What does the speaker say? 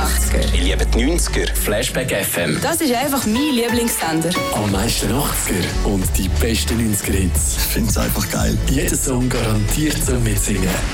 80er. Ich liebe die 90er. Flashback FM. Das ist einfach mein Lieblingssender. Am meisten 80er und die besten 90er-Hits. Ich finde es einfach geil. Jeder Song garantiert zum Mitsingen.